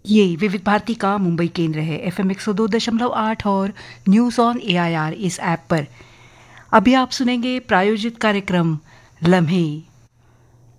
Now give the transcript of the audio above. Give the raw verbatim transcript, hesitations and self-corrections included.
ये विविध भारती का मुंबई केंद्र है। एफएम एक सौ दो दशमलव आठ और न्यूज़ ऑन एआईआर इस ऐप पर। अभी आप सुनेंगे प्रायोजित कार्यक्रम लम्हे।